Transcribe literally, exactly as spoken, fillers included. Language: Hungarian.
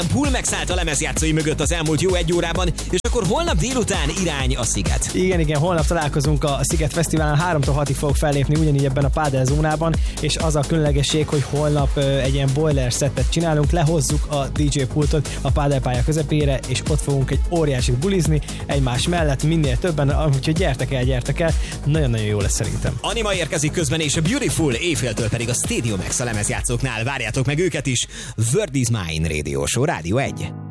Pool megszállt a lemezjátszói mögött az elmúlt jó egy órában, és akkor holnap délután irány a Sziget. Igen, igen, holnap találkozunk a Sziget Fesztiválon, háromtól hatig fogok fellépni ugyanígy ebben a pádelzónában, és az a különlegesség, hogy holnap egy ilyen boiler szettet csinálunk, lehozzuk a dé dzsé pultot a pádelpálya közepére, és ott fogunk egy óriásit bulizni egymás mellett, minél többen, úgyhogy gyertek el, gyertek el, nagyon-nagyon jó lesz szerintem. Anima érkezik közben, és a Beautiful, éjféltől pedig a Stadium X a lemezjátszóknál, várjátok meg őket is. Word is Mine Radio Show, Rádió egy.